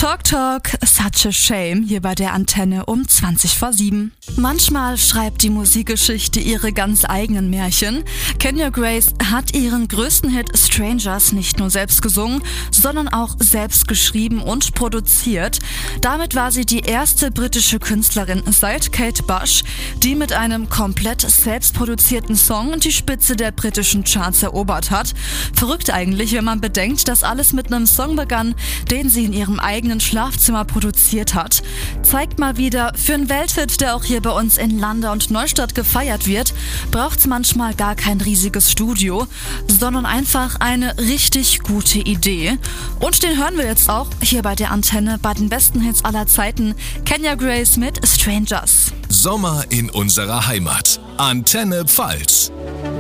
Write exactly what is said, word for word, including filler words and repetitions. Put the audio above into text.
Talk Talk, such a shame, hier bei der Antenne um zwanzig vor sieben. Manchmal schreibt die Musikgeschichte ihre ganz eigenen Märchen. Kenya Grace hat ihren größten Hit Strangers nicht nur selbst gesungen, sondern auch selbst geschrieben und produziert. Damit war sie die erste britische Künstlerin seit Kate Bush, die mit einem komplett selbstproduzierten Song die Spitze der britischen Charts erobert hat. Verrückt eigentlich, wenn man bedenkt, dass alles mit einem Song begann, den sie in ihrem eigenen Schlafzimmer produziert hat. Zeigt mal wieder, für einen Welthit, der auch hier bei uns in Landau und Neustadt gefeiert wird, braucht's manchmal gar kein riesiges Studio, sondern einfach eine richtig gute Idee. Und den hören wir jetzt auch hier bei der Antenne bei den besten Hits aller Zeiten. Kenya Grace mit Strangers. Sommer in unserer Heimat. Antenne Pfalz.